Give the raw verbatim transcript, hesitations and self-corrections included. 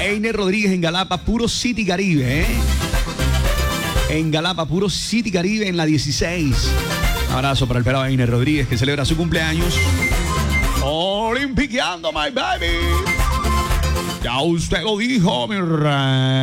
Einer Rodríguez en Galapa, puro City Caribe, ¿eh? En Galapa, puro City Caribe en la dieciséis. Un abrazo para el pelado Einer Rodríguez que celebra su cumpleaños. Olimpiqueando, my baby. Ya usted lo dijo, mi rey.